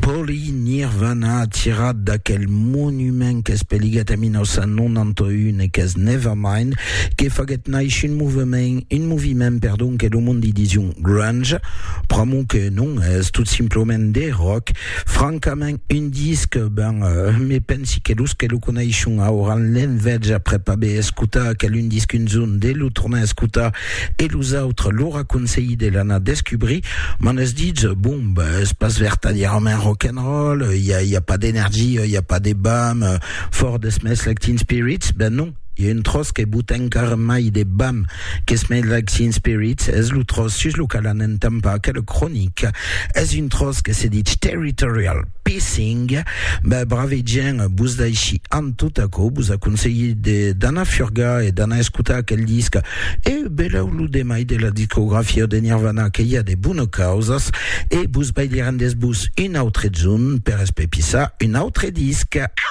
Poli Nirvana tirat d'aquel monument qu'es peligat en 1991 et qu'es Nevermind, que faget naix un moviment, que lo monde dision grunge, pramo que non, es tout simplement de rock, francament un disque, me pensi que lo connaixon a oran l'enveig après pas be escuta, quel un disque un zone de lo tourner escuta, et los autres lo raconseilli de l'ana descubri, man es dit, bon, es pas vertadièrement rock'n'roll, il y a pas d'énergie, il y a pas des bams, fort de Smells Like Teen Spirits, non. Il y a une trosse qui bout encara mai des bam qui Smells Like Teen Spirits, es lo trosse sus lo calanen tampa, quelle chronique, es une trosse qui se dit Territorial Pacing, bravedien bus daichi an tutako, bus a conseillé d'ana furga et d'ana escuta quel disque, et bella ou de mai de la discographie de Nirvana qu'il y a des bonnes causas, et bus bailerandes bus une autre zone, per espepissa, une autre disque.